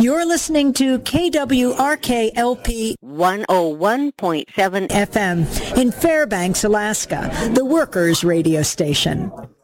You're listening to KWRK-LP 101.7 FM in Fairbanks, Alaska, the Workers Radio Station.